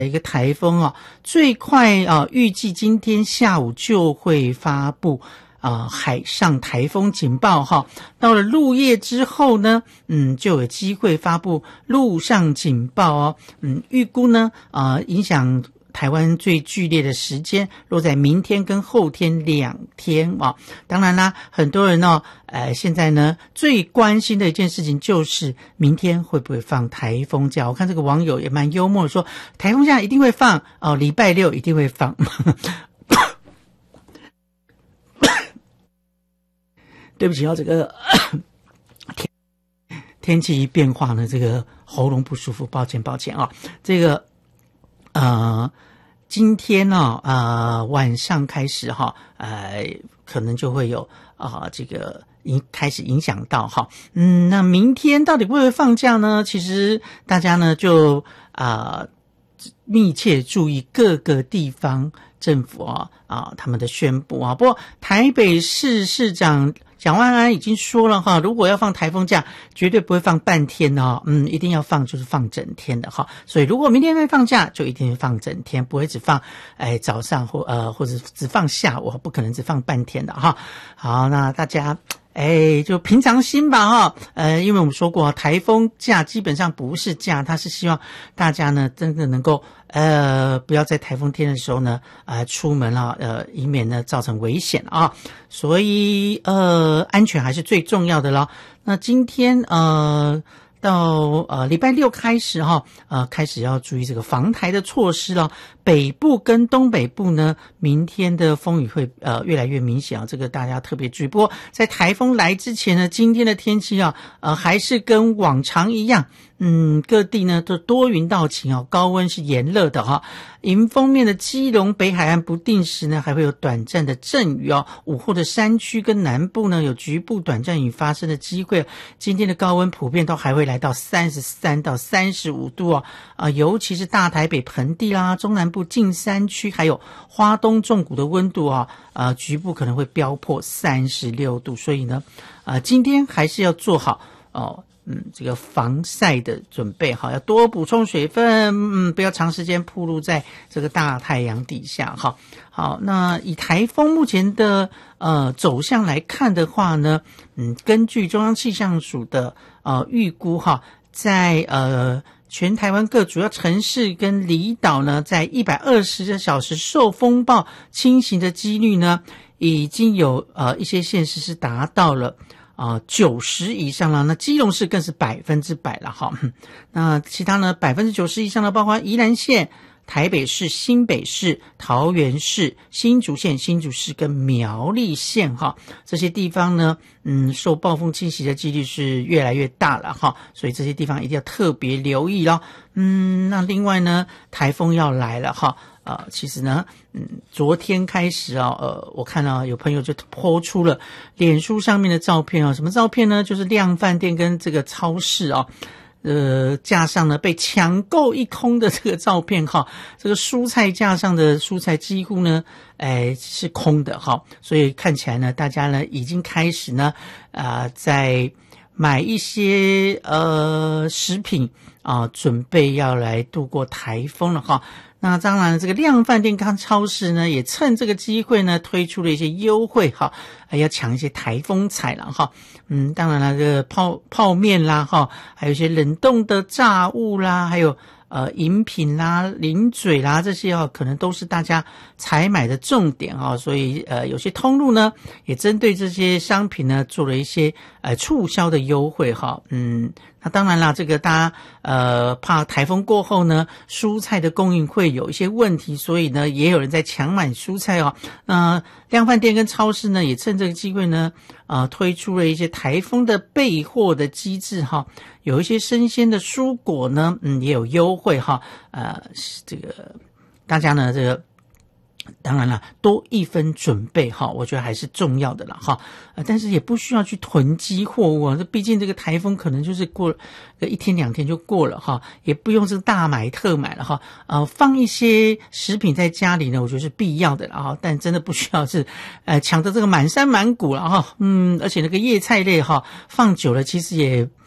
一个台风哦，最快预计今天下午就会发布海上台风警报哈。到了入夜之后呢，就有机会发布陆上警报哦。预估呢影响台湾最剧烈的时间落在明天跟后天2天啊。当然啦，很多人现在呢最关心的一件事情就是明天会不会放台风假。我看这个网友也蛮幽默的说，台风假一定会放哦，礼拜六一定会放。对不起这个天气变化呢，这个喉咙不舒服，抱歉啊。这个今天晚上开始可能就会有这个开始影响到哈。那明天到底会不会放假呢？其实大家呢就密切注意各个地方政府他们的宣布不过台北市市长蒋万安已经说了如果要放台风假，绝对不会放半天一定要放就是放整天的所以如果明天会放假，就一定会放整天，不会只放早上或者只放下午，不可能只放半天的好，那大家就平常心吧因为我们说过台风假基本上不是假，它是希望大家呢真的能够不要在台风天的时候呢出门以免呢造成危险所以安全还是最重要的咯。那今天到礼拜六开始开始要注意这个防台的措施了。北部跟东北部呢，明天的风雨会越来越明显这个大家特别注意。不过在台风来之前呢，今天的天气还是跟往常一样，各地呢都多云到晴高温是炎热的迎风面的基隆北海岸不定时呢还会有短暂的阵雨午后的山区跟南部呢有局部短暂雨发生的机会。今天的高温普遍都还会来到33到35度尤其是大台北盆地啦、中南部近山区还有花东纵谷的温度局部可能会飙破36度，所以呢今天还是要做好这个防晒的准备要多补充水分，不要长时间暴露在这个大太阳底下好，那以台风目前的走向来看的话呢，根据中央气象署的预估在全台湾各主要城市跟离岛呢，在120个小时受风暴侵袭的几率呢，已经有一些县市是达到了90以上了。那基隆市更是100%了那其他呢90%以上的包括宜兰县、台北市、新北市、桃园市、新竹县、新竹市跟苗栗县这些地方呢受暴风侵袭的几率是越来越大了所以这些地方一定要特别留意咯。那另外呢台风要来了其实呢昨天开始我看到有朋友就po出了脸书上面的照片什么照片呢？就是量贩店跟这个超市架上呢被抢购一空的这个照片这个蔬菜架上的蔬菜几乎呢是空的所以看起来呢大家呢已经开始呢在买一些食品准备要来度过台风了那当然这个量贩店跟超市呢也趁这个机会呢推出了一些优惠要抢一些台风彩了当然了这个泡面啦还有一些冷冻的炸物啦，还有饮品啦、零嘴啦，这些可能都是大家采买的重点所以有些通路呢也针对这些商品呢做了一些促销的优惠那当然啦，这个大家怕台风过后呢蔬菜的供应会有一些问题，所以呢也有人在抢买蔬菜量贩店跟超市呢也趁这个机会呢推出了一些台风的备货的机制有一些生鲜的蔬果呢也有优惠这个大家呢这个当然了多一分准备我觉得还是重要的啦但是也不需要去囤积货物毕竟这个台风可能就是过1天2天就过了也不用是大买特买了放一些食品在家里呢我觉得是必要的啦但真的不需要是抢着这个满山满谷了而且那个叶菜类放久了其实也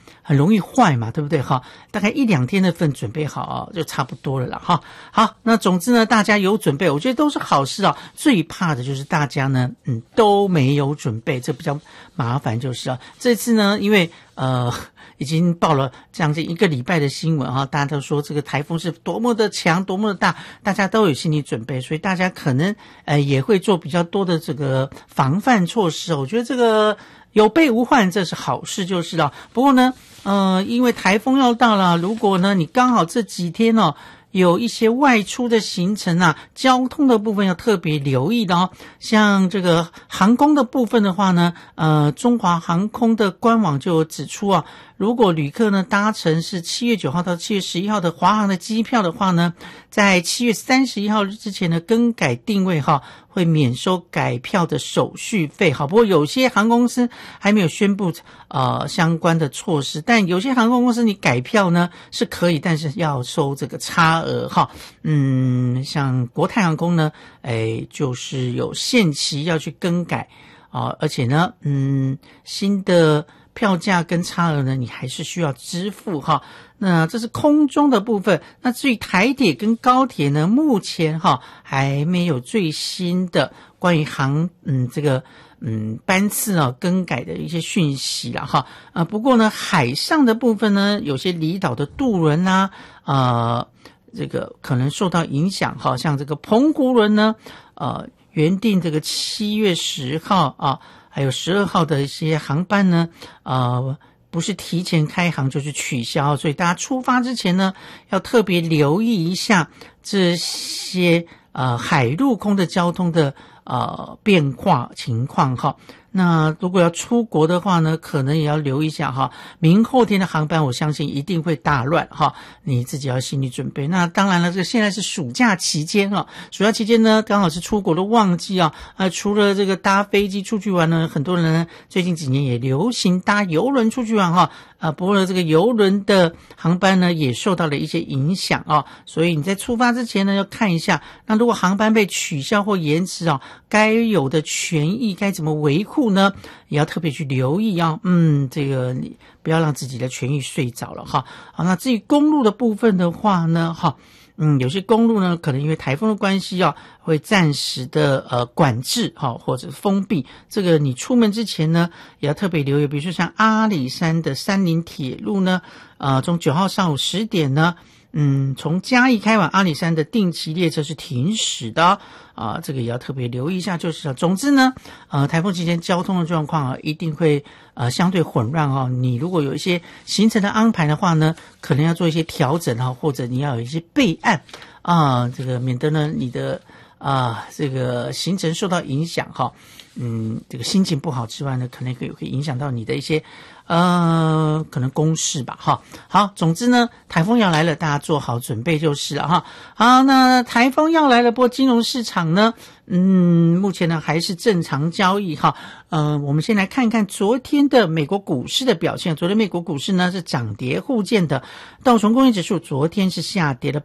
很容易坏嘛，对不对哈？大概1-2天的份准备好就差不多了啦哈。好，那总之呢，大家有准备，我觉得都是好事啊。最怕的就是大家呢，都没有准备，这比较麻烦就是啊。这次呢，因为已经报了将近1个礼拜的新闻大家都说这个台风是多么的强，多么的大，大家都有心理准备，所以大家可能也会做比较多的这个防范措施。我觉得这个有备无患，这是好事就是了。不过呢，因为台风要到了，如果呢你刚好这几天有一些外出的行程交通的部分要特别留意的像这个航空的部分的话呢，中华航空的官网就有指出如果旅客呢搭乘是7月9号到7月11号的华航的机票的话呢，在7月31号之前呢更改定位会免收改票的手续费不过有些航空公司还没有宣布相关的措施，但有些航空公司你改票呢是可以，但是要收这个差额像国泰航空呢就是有限期要去更改而且呢新的票价跟差额呢你还是需要支付那这是空中的部分。那至于台铁跟高铁呢，目前还没有最新的关于这个班次更改的一些讯息啦不过呢海上的部分呢，有些离岛的渡轮这个可能受到影响像这个澎湖轮呢原定这个7月10号还有12号的一些航班呢不是提前开航就是取消，所以大家出发之前呢要特别留意一下这些海陆空的交通的变化情况那如果要出国的话呢，可能也要留意一下明后天的航班我相信一定会大乱你自己要心理准备。那当然了，这个现在是暑假期间暑假期间呢刚好是出国的旺季除了这个搭飞机出去玩呢，很多人呢最近几年也流行搭邮轮出去玩不过这个邮轮的航班呢也受到了一些影响所以你在出发之前呢要看一下，那如果航班被取消或延迟该有的权益该怎么维护呢，也要特别去留意这个你不要让自己的权益睡着了好，那至于公路的部分的话呢有些公路呢可能因为台风的关系会暂时的管制或者封闭，这个你出门之前呢也要特别留意。比如说像阿里山的山林铁路呢从9号上午10点呢从嘉义开往阿里山的定期列车是停驶的这个也要特别留意一下就是总之呢台风期间交通的状况一定会相对混乱你如果有一些行程的安排的话呢，可能要做一些调整或者你要有一些备案这个免得呢你的这个行程受到影响这个心情不好之外呢，可能会影响到你的一些可能公事吧好，总之呢台风要来了，大家做好准备就是了好，那台风要来了，不过金融市场呢目前呢还是正常交易我们先来看看昨天的美国股市的表现。昨天美国股市呢是涨跌互见的，道琼工业指数昨天是下跌了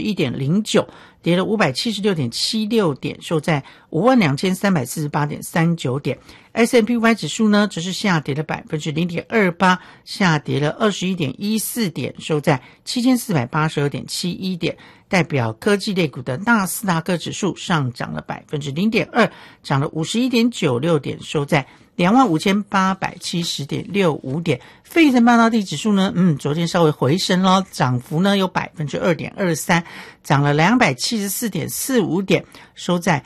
1.09%， 跌了 576.76 点，收在 52,348.39 点。S&P500 指数呢只是下跌了 0.28%， 下跌了 21.14 点，收在 7,482.71 点。代表科技类股的纳斯达克指数上涨了 0.2%， 涨了 51.96 点，收在 25,870.65 点。费城半导体指数呢昨天稍微回升了，涨幅呢有 2.23%， 涨了 274.45 点，收在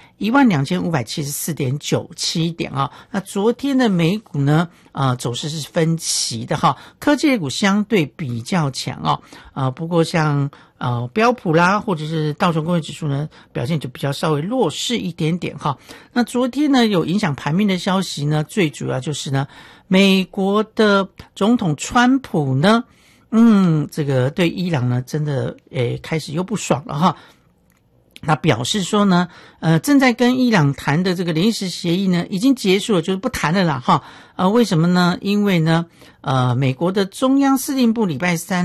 12,574.97 点那昨天的美股呢走势是分歧的科技类股相对比较强不过像标普啦或者是道琼工业指数呢表现就比较稍微弱势一点点那昨天呢有影响盘面的消息呢，最主要就是呢美国的总统川普呢这个对伊朗呢真的开始又不爽了那表示说呢正在跟伊朗谈的这个临时协议呢已经结束了，就是不谈了啦为什么呢？因为呢美国的中央司令部礼拜三呢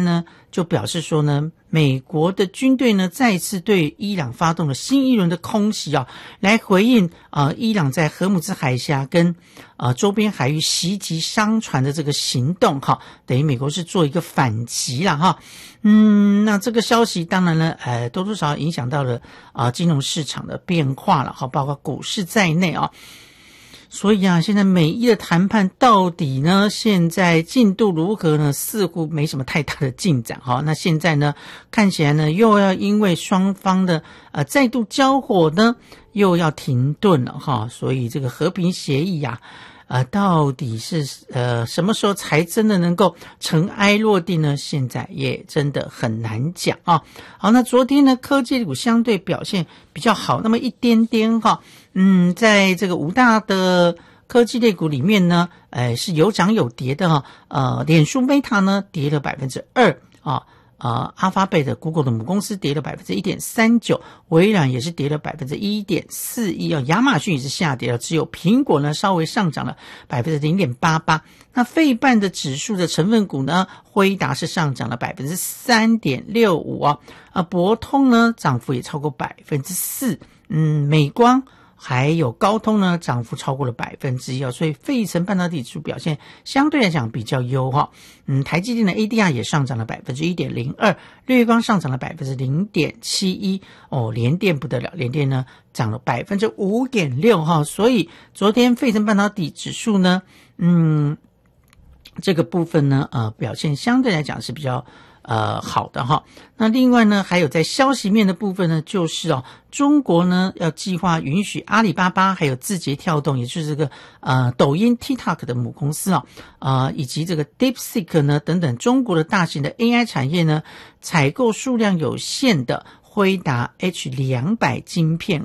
就表示说呢，美国的军队呢再次对伊朗发动了新一轮的空袭来回应伊朗在荷姆兹海峡跟周边海域袭击商船的这个行动等于美国是做一个反击啦那这个消息当然呢多多少少影响到了金融市场的变化了包括股市在内所以现在美伊的谈判到底呢现在进度如何呢？似乎没什么太大的进展那现在呢看起来呢又要因为双方的再度交火呢又要停顿了所以这个和平协议到底是什么时候才真的能够尘埃落定呢？现在也真的很难讲好，那昨天呢科技股相对表现比较好那么一点点在这个5大的科技类股里面呢是有涨有跌的脸书 Meta 呢跌了 2% 阿发贝的 Google 的母公司跌了 1.39%， 微软也是跌了 1.41%， 亚马逊也是下跌了，只有苹果呢稍微上涨了 0.88%。 那费半的指数的成分股呢，辉达是上涨了 3.65%， 博通呢涨幅也超过 4%， 美光还有高通呢涨幅超过了 1%， 所以费城半导体指数表现相对来讲比较优台积电的 ADR 也上涨了 1.02%， 日月光上涨了 0.71%， 联电不得了，联电呢涨了 5.6%， 所以昨天费城半导体指数呢这个部分呢表现相对来讲是比较好的那另外呢还有在消息面的部分呢，就是中国呢要计划允许阿里巴巴还有字节跳动，也就是这个抖音 TikTok 的母公司以及这个 DeepSeek 呢等等中国的大型的 AI 产业呢采购数量有限的辉达 H200 晶片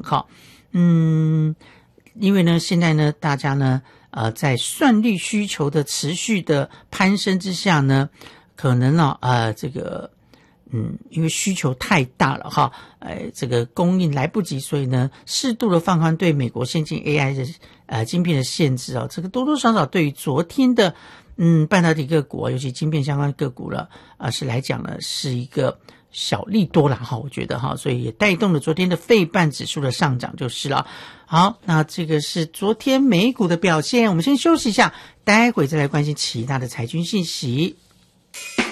因为呢现在呢大家呢在算力需求的持续的攀升之下呢，可能这个因为需求太大了这个供应来不及，所以呢适度的放宽对美国先进 AI 的晶片的限制这个多多少少对于昨天的半导体个股尤其晶片相关的个股了是来讲呢是一个小利多啦我觉得所以也带动了昨天的费半指数的上涨就是了。好，那这个是昨天美股的表现，我们先休息一下，待会再来关心其他的财经信息。